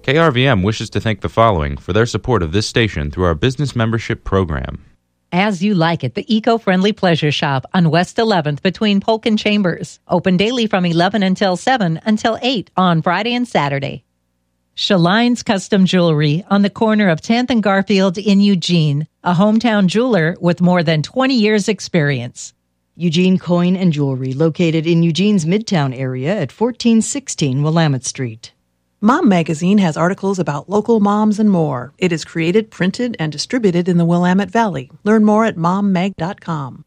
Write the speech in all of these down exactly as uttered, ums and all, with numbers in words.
K R V M wishes to thank the following for their support of this station through our business membership program. As You Like It, the eco-friendly pleasure shop on West eleventh between Polk and Chambers. Open daily from eleven until seven until eight on Friday and Saturday. Shaline's Custom Jewelry on the corner of tenth and Garfield in Eugene, a hometown jeweler with more than twenty years experience. Eugene Coin and Jewelry, located in Eugene's Midtown area at fourteen sixteen Willamette Street. Mom Magazine has articles about local moms and more. It is created, printed, and distributed in the Willamette Valley. Learn more at mom mag dot com.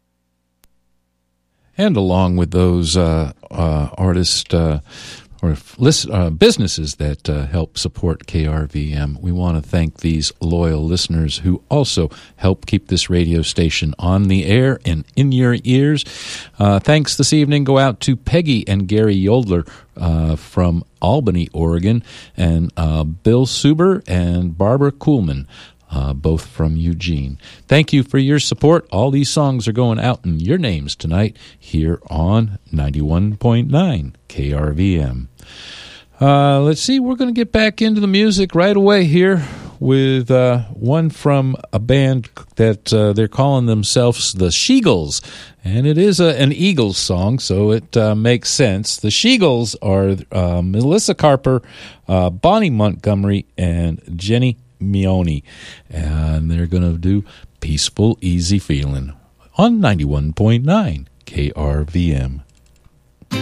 And along with those uh, uh, artists uh, or list, uh, businesses that uh, help support K R V M, we want to thank these loyal listeners who also help keep this radio station on the air and in your ears. Uh, thanks this evening go out to Peggy and Gary Yodler uh, from Albany, Oregon, and uh, Bill Suber and Barbara Kuhlman, uh, both from Eugene. Thank you for your support. All these songs are going out in your names tonight here on ninety-one point nine K R V M. Uh, let's see, we're going to get back into the music right away here with uh, one from a band that uh, they're calling themselves the Sheagles. And it is a, an Eagles song, so it uh, makes sense. The Sheagles are uh, Melissa Carper, uh, Bonnie Montgomery, and Jenny Mione. And they're going to do Peaceful, Easy Feeling on ninety-one point nine K R V M.